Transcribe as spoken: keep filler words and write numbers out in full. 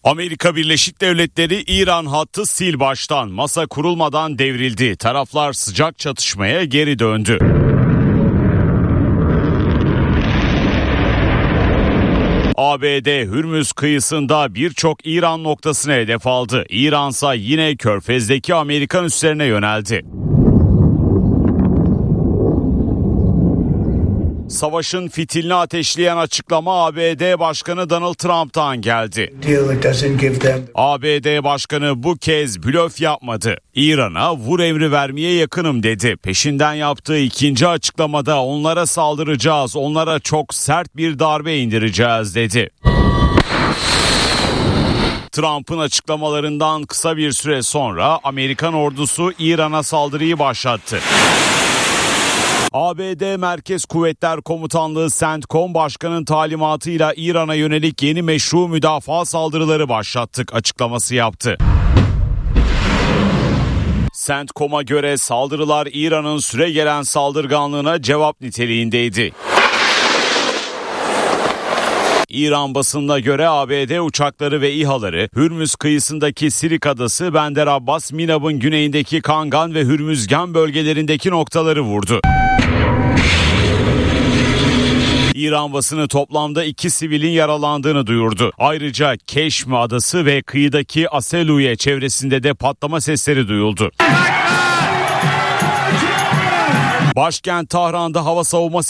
Amerika Birleşik Devletleri İran hattı sil baştan, masa kurulmadan devrildi. Taraflar sıcak çatışmaya geri döndü. A B D Hürmüz kıyısında birçok İran noktasına hedef aldı. İransa yine Körfez'deki Amerikan üslerine yöneldi. Savaşın fitilini ateşleyen açıklama A B D Başkanı Donald Trump'tan geldi. A B D Başkanı bu kez blöf yapmadı. İran'a vur emri vermeye yakınım dedi. Peşinden yaptığı ikinci açıklamada onlara saldıracağız, onlara çok sert bir darbe indireceğiz dedi. Trump'ın açıklamalarından kısa bir süre sonra Amerikan ordusu İran'a saldırıyı başlattı. A B D Merkez Kuvvetler Komutanlığı CENTCOM Başkanı'nın talimatıyla İran'a yönelik yeni meşru müdafaa saldırıları başlattık açıklaması yaptı. CENTCOM'a göre saldırılar İran'ın süregelen saldırganlığına cevap niteliğindeydi. İran basınına göre A B D uçakları ve İHA'ları Hürmüz kıyısındaki Sirik Adası, Bender Abbas, Minab'ın güneyindeki Kangan ve Hürmüzgan bölgelerindeki noktaları vurdu. İran basını toplamda iki sivilin yaralandığını duyurdu. Ayrıca Keşmi Adası ve kıyıdaki Aseluye çevresinde de patlama sesleri duyuldu. Başkent Tahran'da hava savunma